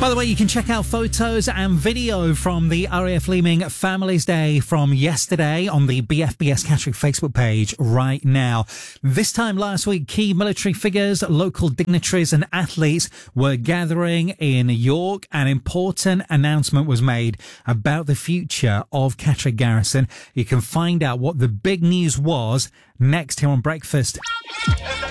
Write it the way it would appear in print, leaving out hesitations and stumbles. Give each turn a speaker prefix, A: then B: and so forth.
A: By the way, you can check out photos and video from the RAF Leeming Families Day from yesterday on the BFBS Catterick Facebook page right now. This time last week, key military figures, local dignitaries and athletes were gathering in York. An important announcement was made about the future of Catterick Garrison. You can find out what the big news was next here on Breakfast.